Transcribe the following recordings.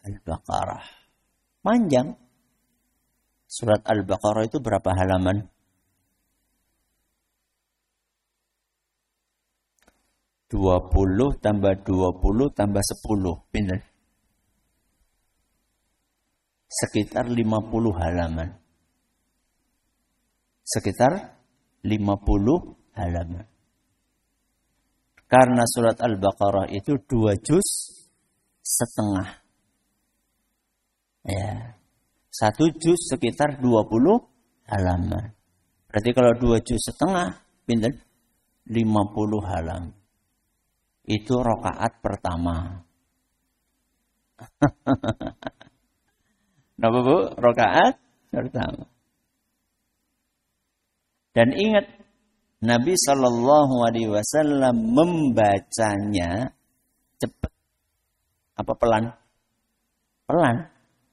Al-Baqarah. Panjang. Surat Al-Baqarah itu berapa halaman? 20 tambah 20 tambah 10. Pindah. Sekitar 50 halaman. Sekitar 50 halaman. Karena surat Al-Baqarah itu 2 juz setengah. Ya. 1 juz sekitar 20 halaman. Berarti kalau 2 juz setengah, pindah 50 halaman. Itu rakaat pertama. Kenapa Bu? Rakaat pertama. Dan ingat, Nabi SAW membacanya cepat. Apa pelan? Pelan.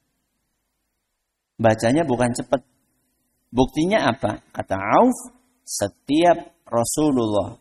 Bacanya bukan cepat. Buktinya apa? Kata Auf, setiap Rasulullah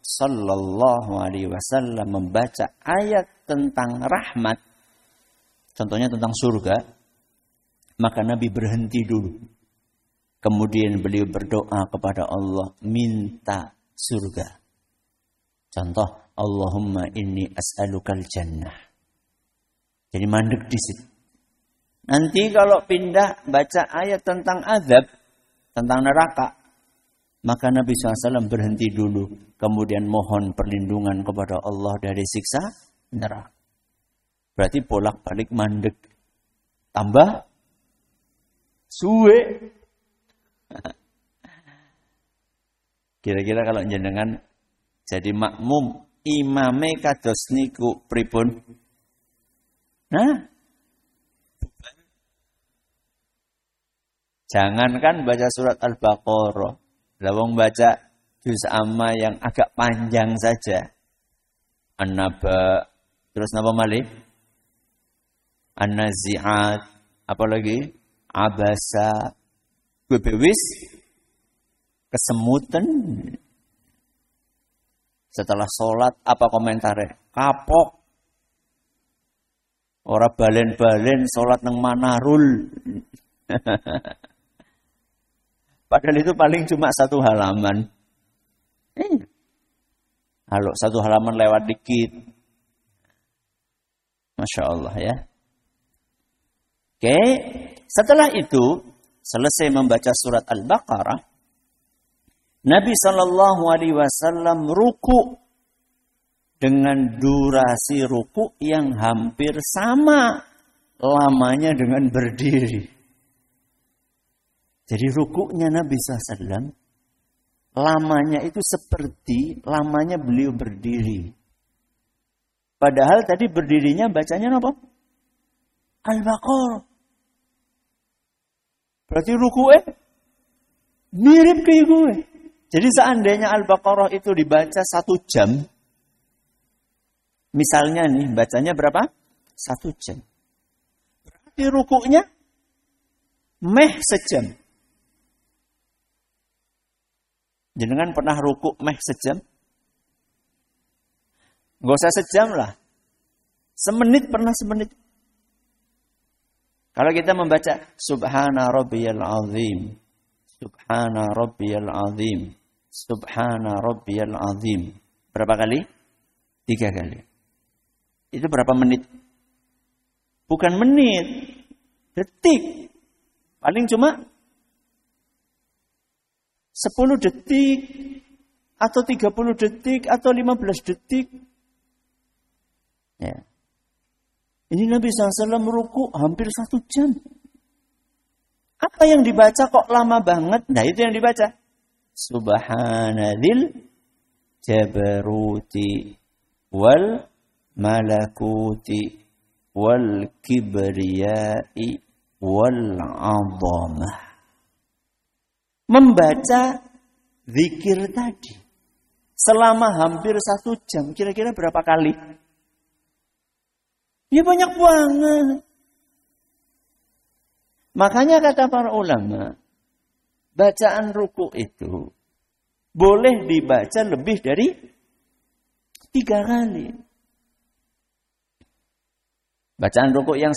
SAW membaca ayat tentang rahmat, contohnya tentang surga, maka Nabi berhenti dulu. Kemudian beliau berdoa kepada Allah, minta surga. Contoh, Allahumma inni as'alukal jannah. Jadi mandek di situ. Nanti kalau pindah baca ayat tentang azab, tentang neraka, maka Nabi SAW berhenti dulu. Kemudian mohon perlindungan kepada Allah dari siksa neraka. Berarti bolak-balik mandek. Tambah suwe. Kira-kira kalau jenengan jadi makmum, imame kados niku pripun? Nah, jangankan baca surat Al-Baqarah, lawang baca juz amma yang agak panjang saja. An-Naba, terus napa malih? An-Nazi'at, apalagi Abasa, wis kesemutan. Setelah sholat apa komentarnya? Kapok. Ora balen-balen sholat nang manarul. Padahal itu paling cuma 1 halaman. Halo, 1 halaman lewat dikit. Masya Allah ya. Oke, setelah itu selesai membaca surat Al-Baqarah, Nabi SAW ruku dengan durasi ruku yang hampir sama lamanya dengan berdiri. Jadi rukuknya Nabi SAW lamanya itu seperti lamanya beliau berdiri. Padahal tadi berdirinya bacanya apa? Al-Baqarah. Berarti rukuknya mirip kayak gue. Jadi seandainya Al-Baqarah itu dibaca 1 jam. Misalnya nih, bacanya berapa? 1 jam. Berarti rukuknya meh sejam. Jenengan pernah rukuk meh sejam? Nggak usah sejam lah. Semenit pernah semenit. Kalau kita membaca Subhana Rabbiyal Azim, Subhana Rabbiyal Azim, Subhana Rabbiyal Azim. Berapa kali? 3 kali. Itu berapa menit? Bukan menit, detik. Paling cuma 10 detik, atau 30 detik, atau 15 detik. Ya. Ini Nabi SAW ruku hampir 1 jam. Apa yang dibaca kok lama banget? Nah itu yang dibaca. Subhanadzil jabaruti wal malakuti wal kibriyai wal azamah. Membaca zikir tadi selama hampir 1 jam. Kira-kira berapa kali? Ya banyak banget. Makanya kata para ulama, bacaan ruku itu boleh dibaca lebih dari 3 kali. Bacaan ruku yang